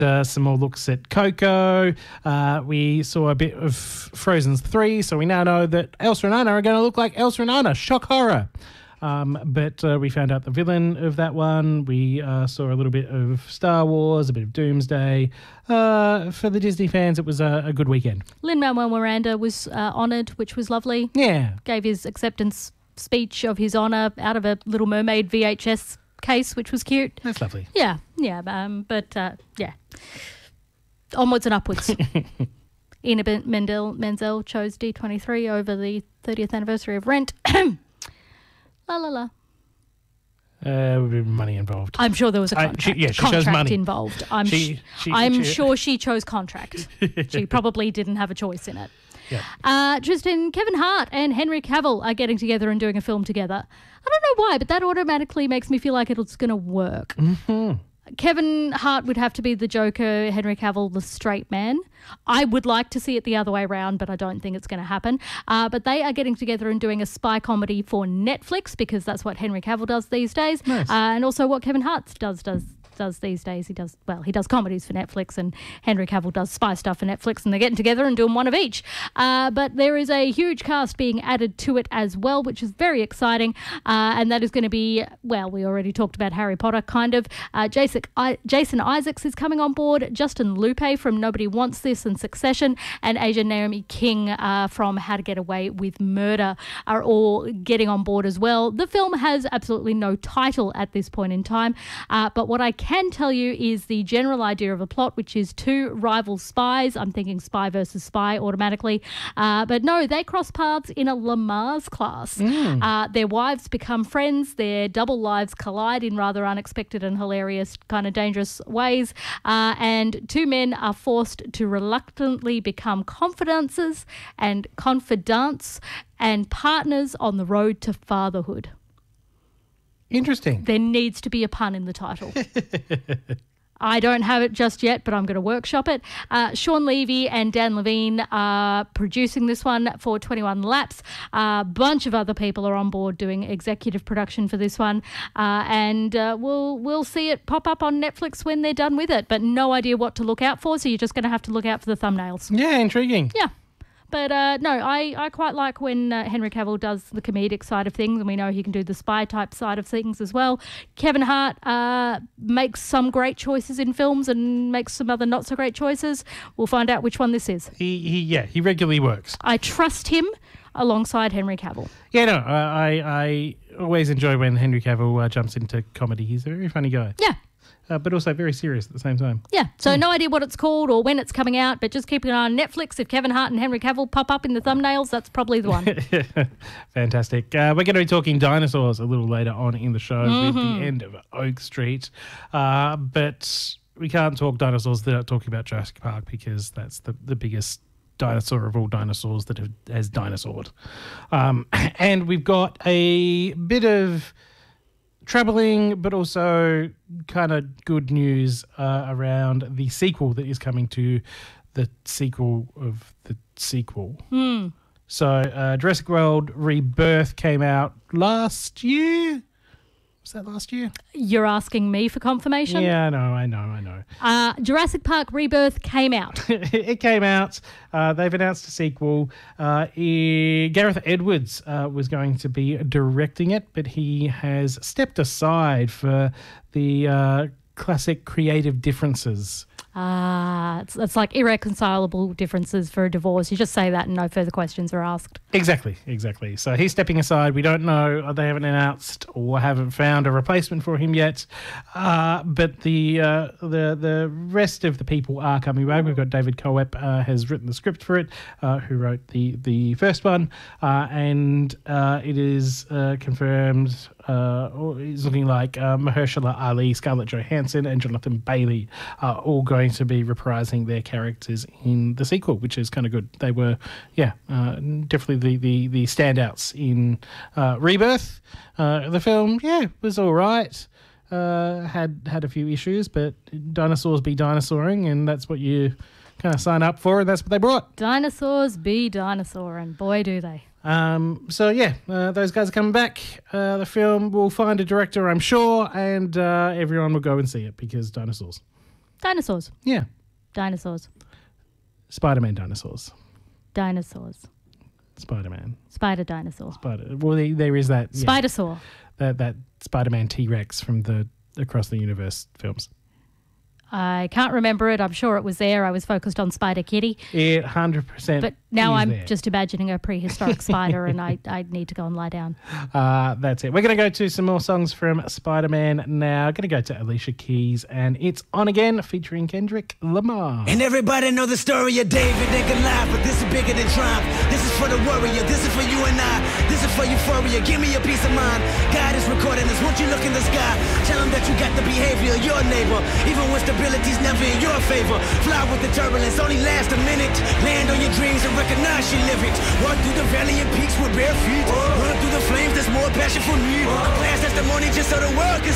some more looks at Coco. We saw a bit of Frozen 3, so we now know that Elsa and Anna are going to look like Elsa and Anna. Shock horror. But we found out the villain of that one. We saw a little bit of Star Wars, a bit of Doomsday. For the Disney fans, it was a good weekend. Lin-Manuel Miranda was honoured, which was lovely. Yeah. Gave his acceptance speech of his honour out of a Little Mermaid VHS case, which was cute. That's lovely. Yeah. Onwards and upwards. Ina Menzel chose D23 over the 30th anniversary of Rent. La la la. Money involved. I'm sure there was a contract. She chose money Involved. I'm sure she chose contract. She probably didn't have a choice in it. Yeah. Tristan, Kevin Hart and Henry Cavill are getting together and doing a film together. I don't know why, but that automatically makes me feel like it's going to work. Mm-hmm. Kevin Hart would have to be the Joker, Henry Cavill the straight man. I would like to see it the other way around, but I don't think it's going to happen. But they are getting together and doing a spy comedy for Netflix because that's what Henry Cavill does these days. Nice. And also what Kevin Hart does these days. He does comedies for Netflix, and Henry Cavill does spy stuff for Netflix, and they're getting together and doing one of each. But there is a huge cast being added to it as well, which is very exciting. And that is going to be, well, we already talked about Harry Potter, kind of. Jason Isaacs is coming on board. Justin Lupe from Nobody Wants This and Succession, and Asia Naomi King from How to Get Away with Murder are all getting on board as well. The film has absolutely no title at this point in time, but what I can tell you is the general idea of the plot, which is two rival spies. I'm thinking spy versus spy automatically. But no, they cross paths in a Lamaze class. Their wives become friends. Their double lives collide in rather unexpected and hilarious, kind of dangerous ways. And two men are forced to reluctantly become confidants and partners on the road to fatherhood. Interesting. There needs to be a pun in the title. I don't have it just yet, but I'm going to workshop it. Sean Levy and Dan Levine are producing this one for 21 Laps. A bunch of other people are on board doing executive production for this one. And we'll see it pop up on Netflix when they're done with it, but no idea what to look out for, so you're just going to have to look out for the thumbnails. Yeah, intriguing. Yeah. But no, I quite like when Henry Cavill does the comedic side of things, and we know he can do the spy type side of things as well. Kevin Hart makes some great choices in films and makes some other not so great choices. We'll find out which one this is. He regularly works. I trust him alongside Henry Cavill. Yeah, no, I always enjoy when Henry Cavill jumps into comedy. He's a very funny guy. Yeah. But also very serious at the same time. Yeah, so no idea what it's called or when it's coming out, but just keep an eye on Netflix. If Kevin Hart and Henry Cavill pop up in the thumbnails, that's probably the one. Fantastic. We're going to be talking dinosaurs a little later on in the show with the end of Oak Street. But we can't talk dinosaurs without talking about Jurassic Park because that's the biggest dinosaur of all dinosaurs that has dinosaured. And we've got a bit of troubling but also kind of good news around the sequel that is coming to the sequel of the sequel. So Jurassic World Rebirth came out last year. Was that last year? You're asking me for confirmation? Yeah, I know. Jurassic Park Rebirth came out. It came out. They've announced a sequel. Gareth Edwards was going to be directing it, but he has stepped aside for the classic creative differences. It's like irreconcilable differences for a divorce. You just say that and no further questions are asked. Exactly. So he's stepping aside. We don't know. They haven't announced or haven't found a replacement for him yet. But the rest of the people are coming back. We've got David Coep has written the script for it, who wrote the first one, and it is confirmed. It's looking like Mahershala Ali, Scarlett Johansson, and Jonathan Bailey are all going to be reprising their characters in the sequel, which is kind of good. They were, definitely the standouts in Rebirth. The film, was all right. Had a few issues, but dinosaurs be dinosauring, and that's what you kind of sign up for, and that's what they brought. Dinosaurs be dinosauring, boy do they. Those guys are coming back. The film will find a director, I'm sure, and everyone will go and see it because dinosaurs. Dinosaurs. Yeah. Dinosaurs. Spider-Man dinosaurs. Dinosaurs. Spider-Man. Spider dinosaur. Well, there is that. Yeah, Spider-saur. that Spider-Man T-Rex from the Across the Universe films. I can't remember it. I'm sure it was there. I was focused on Spider Kitty. It 100%. But now I'm there. just imagining a prehistoric spider and I need to go and lie down. That's it. We're going to go to some more songs from Spider-Man now. Going to go to Alicia Keys and It's On Again featuring Kendrick Lamar. And everybody know the story of David and Goliath, but this is bigger than triumph. This is for the warrior. This is for you and I. This is for euphoria. Give me a peace of mind. God is recording this. Won't you look in the sky? Tell him that you got the behavior of your neighbor. Even when stability's never in your favor. Fly with the turbulence, only last a minute. Land on your dreams and recognize you live it. Walk through the valley and peaks with bare feet. Run through the flames, there's more passion for me. A class testimony just so the world can